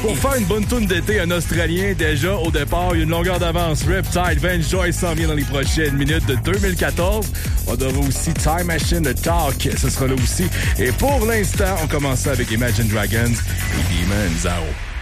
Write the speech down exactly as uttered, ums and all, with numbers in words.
Pour faire une bonne tourne d'été, un Australien, déjà, au départ, il y a une longueur d'avance. Riptide, Vance Joyce s'en vient dans les prochaines minutes de deux mille quatorze. On aura aussi Time Machine, The Talk, ce sera là aussi. Et pour l'instant, on commence ça avec Imagine Dragons et Demons Out.